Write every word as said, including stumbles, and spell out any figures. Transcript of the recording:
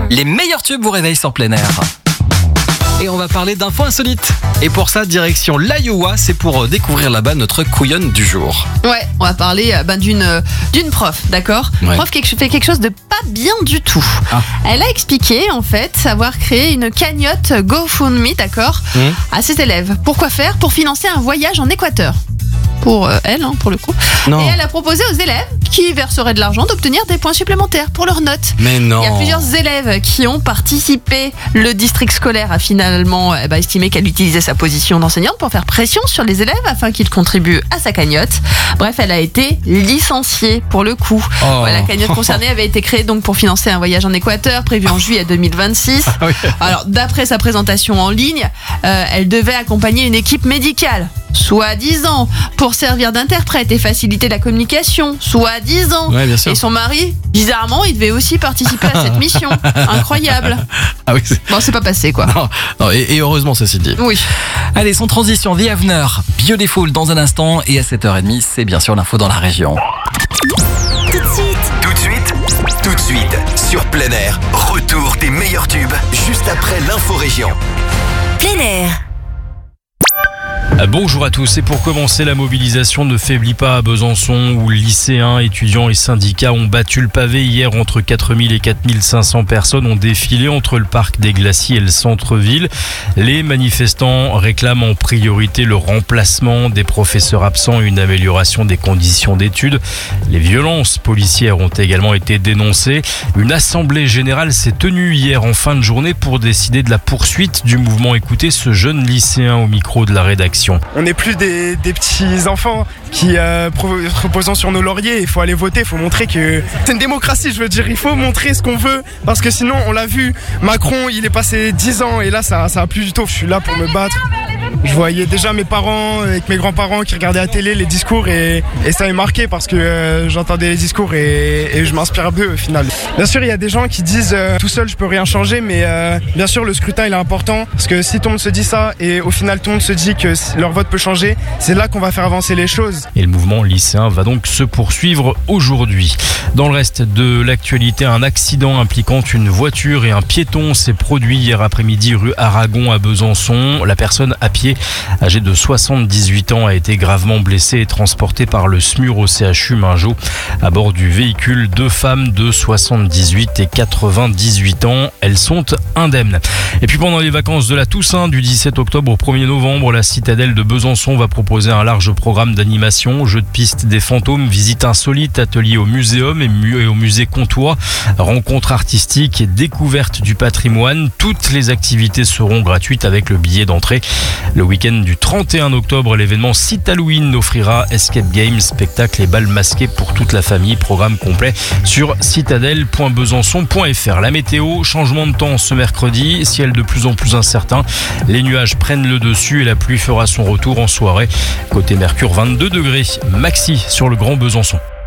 Les meilleurs tubes vous réveillent sur plein air. Et on va parler d'infos insolites. Et pour ça, direction l'Iowa, c'est pour découvrir là-bas notre couillonne du jour. Ouais, on va parler ben, d'une, euh, d'une prof, d'accord Ouais. Prof qui fait quelque chose de pas bien du tout. Ah. Elle a expliqué, en fait, avoir créé une cagnotte GoFundMe, d'accord Mmh. à ses élèves. Pourquoi faire Pour financer un voyage en Équateur. Pour euh, elle, hein, pour le coup. Non. Et elle a proposé aux élèves qui verseraient de l'argent d'obtenir des points supplémentaires pour leurs notes. Mais non. Il y a plusieurs élèves qui ont participé. Le district scolaire a finalement eh ben, estimé qu'elle utilisait sa position d'enseignante pour faire pression sur les élèves afin qu'ils contribuent à sa cagnotte. Bref, elle a été licenciée pour le coup. Oh. Ouais, la cagnotte concernée avait été créée donc pour financer un voyage en Équateur prévu en juillet deux mille vingt-six. Ah oui. Alors, d'après sa présentation en ligne, euh, elle devait accompagner une équipe médicale, soi-disant, pour servir d'interprète et faciliter la communication, soi-disant. Ouais, bien sûr. Et son mari, bizarrement, il devait aussi participer à cette mission. Incroyable. Ah oui, c'est... Bon, c'est pas passé, quoi. Non, non, et, et heureusement, ceci dit. Oui. Allez, sans transition, The Avener, Beautiful dans un instant. Et à sept heures trente, c'est bien sûr l'info dans la région. Tout de suite, Tout de suite, tout de suite, sur plein air, retour des meilleurs tubes, juste après l'info-région. plein air. Bonjour à tous, et pour commencer, la mobilisation ne faiblit pas à Besançon où lycéens, étudiants et syndicats ont battu le pavé hier. Entre quatre mille et quatre mille cinq cents personnes ont défilé entre le parc des Glaciers et le centre-ville. Les manifestants réclament en priorité le remplacement des professeurs absents et une amélioration des conditions d'études. Les violences policières ont également été dénoncées. Une assemblée générale s'est tenue hier en fin de journée pour décider de la poursuite du mouvement. Écoutez ce jeune lycéen au micro de la rédaction. On n'est plus des, des petits enfants qui euh, pro- reposant sur nos lauriers. Il faut aller voter, il faut montrer que c'est une démocratie, je veux dire. Il faut montrer ce qu'on veut parce que sinon, on l'a vu, Macron, il est passé dix ans et là, ça, ça a plus du tout. Je suis là pour me battre. Je voyais déjà mes parents avec mes grands-parents qui regardaient à la télé les discours et, et ça m'a marqué parce que euh, j'entendais les discours et, et je m'inspire d'eux au final. Bien sûr, il y a des gens qui disent euh, tout seul je peux rien changer, mais euh, bien sûr le scrutin il est important parce que si tout le monde se dit ça et au final tout le monde se dit que leur vote peut changer, c'est là qu'on va faire avancer les choses. Et le mouvement lycéen va donc se poursuivre aujourd'hui. Dans le reste de l'actualité, un accident impliquant une voiture et un piéton s'est produit hier après-midi rue Aragon à Besançon. La personne à pied, âgée de soixante-dix-huit ans, a été gravement blessée et transportée par le S M U R au C H U Mingeot. À bord du véhicule, deux femmes de soixante-dix-huit et quatre-vingt-dix-huit ans. Elles sont indemnes. Et puis pendant les vacances de la Toussaint, du dix-sept octobre au premier novembre, la citadelle de Besançon va proposer un large programme d'animation, jeux de piste des fantômes, visites insolites, ateliers au muséum et, mu- et au musée Comtois, rencontres artistiques et découvertes du patrimoine. Toutes les activités seront gratuites avec le billet d'entrée. Le week-end du trente et un octobre, l'événement Site Halloween offrira escape games, spectacles et balles masquées pour toute la famille. Programme complet sur citadelle point besançon point f r. La météo, changement de temps ce mercredi, ciel de plus en plus incertain. Les nuages prennent le dessus et la pluie fera son retour en soirée. Côté Mercure, vingt-deux degrés maxi sur le Grand Besançon.